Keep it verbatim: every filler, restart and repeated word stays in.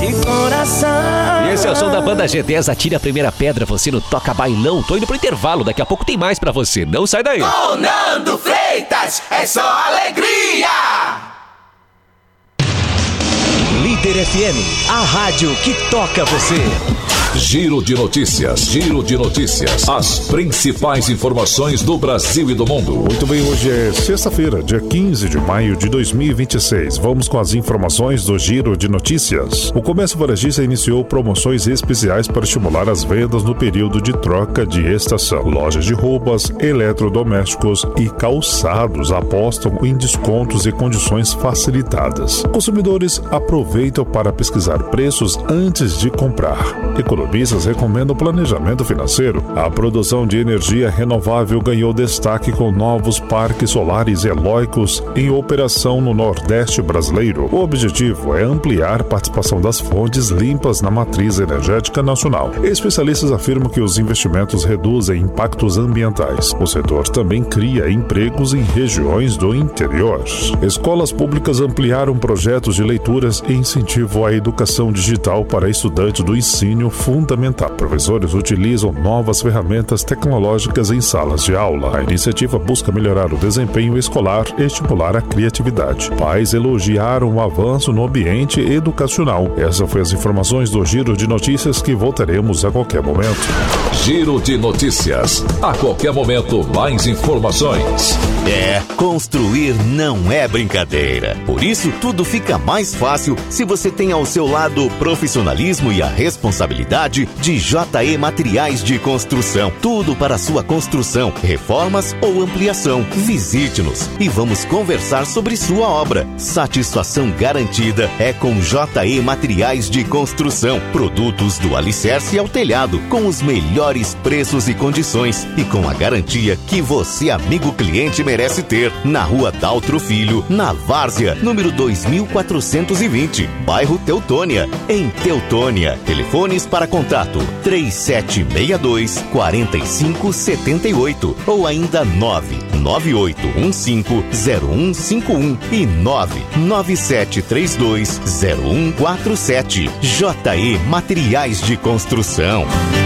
de coração. E esse é o som da banda G dez, Atire a Primeira Pedra, você no Toca Bailão. Tô indo pro intervalo, daqui a pouco tem mais pra você, não sai daí. Com Nando Freitas, é só alegria. Líder F M, a rádio que toca você. Giro de notícias, giro de notícias. As principais informações do Brasil e do mundo. Muito bem, hoje é sexta-feira, dia quinze de maio de dois mil e vinte e seis. Vamos com as informações do Giro de Notícias. O comércio varejista iniciou promoções especiais para estimular as vendas no período de troca de estação. Lojas de roupas, eletrodomésticos e calçados apostam em descontos e condições facilitadas. Consumidores aproveitam para pesquisar preços antes de comprar. Economistas recomendam planejamento financeiro. A produção de energia renovável ganhou destaque com novos parques solares eólicos em operação no Nordeste brasileiro. O objetivo é ampliar a participação das fontes limpas na matriz energética nacional. Especialistas afirmam que os investimentos reduzem impactos ambientais. O setor também cria empregos em regiões do interior. Escolas públicas ampliaram projetos de leituras e incentivo à educação digital para estudantes do ensino fundamental. Professores utilizam novas ferramentas tecnológicas em salas de aula. A iniciativa busca melhorar o desempenho escolar e estimular a criatividade. Pais elogiaram o avanço no ambiente educacional. Essas foram as informações do Giro de Notícias que voltaremos a qualquer momento. Giro de Notícias. A qualquer momento, mais informações. É, construir não é brincadeira. Por isso, tudo fica mais fácil se você tem ao seu lado o profissionalismo e a responsabilidade de J E Materiais de Construção. Tudo para sua construção, reformas ou ampliação. Visite-nos e vamos conversar sobre sua obra. Satisfação garantida é com J E Materiais de Construção. Produtos do alicerce ao telhado, com os melhores preços e condições e com a garantia que você, amigo cliente, merece ter. Na Rua Daltro Filho, na Várzea, número dois mil quatrocentos e vinte, bairro Teutônia, em Teutônia. Telefones para contato três sete seis dois, quatro cinco sete oito ou ainda nove nove oito um cinco zero um cinco um e nove nove sete três dois zero um quatro sete. J E Materiais de Construção.